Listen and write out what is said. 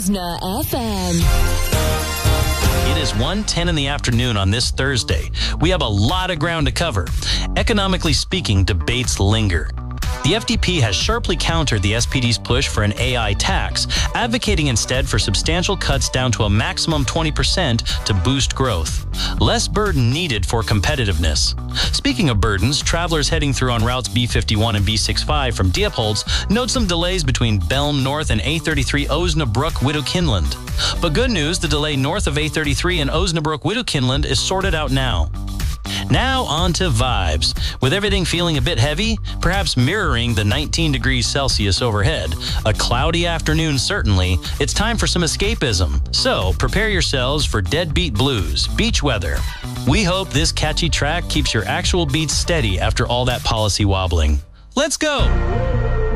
Osna FM. It is 1:10 in the afternoon on this Thursday. We have a lot of ground to cover. Economically speaking, debates linger. The FDP has sharply countered the SPD's push for an AI tax, advocating instead for substantial cuts down to a maximum 20% to boost growth. Less burden needed for competitiveness. Speaking of burdens, travelers heading through on routes B51 and B65 from Diepholz note some delays between Belm North and A33 Osnabrück-Widow-Kinland. But good news, the delay north of A33 and Osnabrück-Widow-Kinland is sorted out now. Now on to vibes. With everything feeling a bit heavy, perhaps mirroring the 19 degrees Celsius overhead, a cloudy afternoon certainly, it's time for some escapism. So prepare yourselves for Deadbeat Blues, beach weather. We hope this catchy track keeps your actual beats steady after all that policy wobbling. Let's go!